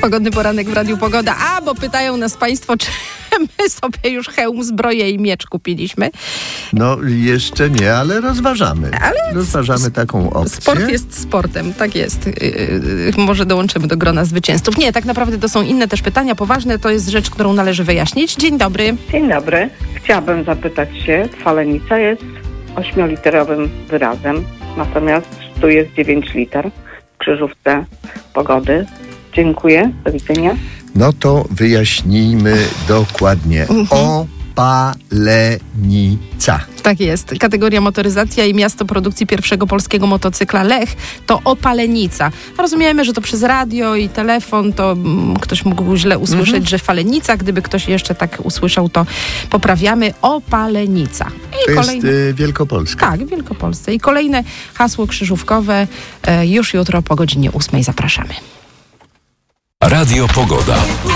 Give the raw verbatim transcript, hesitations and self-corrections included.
Pogodny poranek w Radiu Pogoda. A, bo pytają nas państwo, czy my sobie już hełm, zbroję i miecz kupiliśmy. No jeszcze nie, ale rozważamy. Ale rozważamy taką opcję. Sport jest sportem, tak jest. Yy, może dołączymy do grona zwycięzców. Nie, tak naprawdę to są inne też pytania poważne. To jest rzecz, którą należy wyjaśnić. Dzień dobry. Dzień dobry. Chciałabym zapytać się, falenica jest ośmioliterowym wyrazem, natomiast tu jest dziewięć liter w krzyżówce pogody. Dziękuję. Do widzenia. No to wyjaśnijmy dokładnie. Opalenica. Tak jest. Kategoria motoryzacja i miasto produkcji pierwszego polskiego motocykla Lech to Opalenica. Rozumiemy, że to przez radio i telefon to mm, ktoś mógł źle usłyszeć, mhm. że Falenica. Gdyby ktoś jeszcze tak usłyszał, to poprawiamy. Opalenica. I to kolejne... jest y, Wielkopolska. Tak, w Wielkopolsce. I kolejne hasło krzyżówkowe y, już jutro po godzinie ósmej zapraszamy. Radio Pogoda.